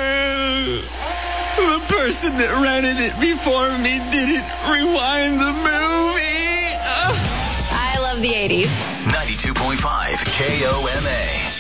The person that rented it before me didn't rewind the movie. I love the 80s. 92.5 KOMA.